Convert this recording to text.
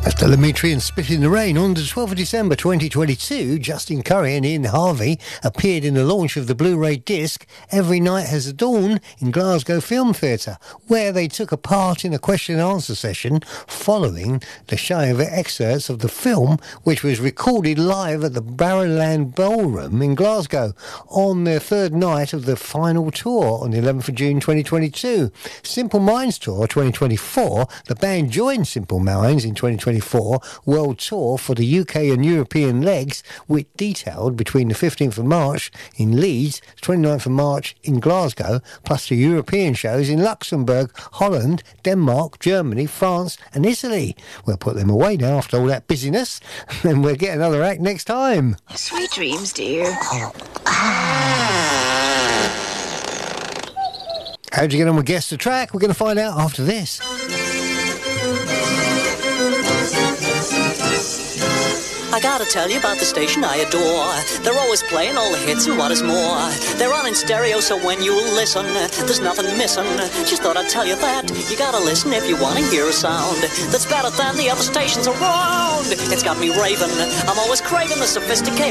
That's Telemetry and Spit in the Rain. On the 12th of December 2022, Justin Currie and Ian Harvey appeared in the launch of the Blu-ray disc Every Night Has a Dawn in Glasgow Film Theatre, where they took a part in a question and answer session following the showing of excerpts of the film, which was recorded live at the Barrowland Ballroom in Glasgow on their third night of the final tour on the 11th of June 2022. Simple Minds Tour 2024, the band joined Simple Minds in 2024 World Tour for the UK and European legs, which detailed between the 15th of March in Leeds, 29th of March in Glasgow, plus the European shows in Luxembourg, Holland, Denmark, Germany, France and Italy. We'll put them away now after all that busyness, and we'll get another act next time. Sweet dreams, dear. How'd you get on with Guess the Track? We're going to find out after this. I gotta tell you about the station I adore. They're always playing all the hits and what is more, they're on in stereo, so when you listen, there's nothing missing. Just thought I'd tell you that. You gotta listen if you wanna hear a sound that's better than the other stations around. It's got me raving. I'm always craving the sophisticated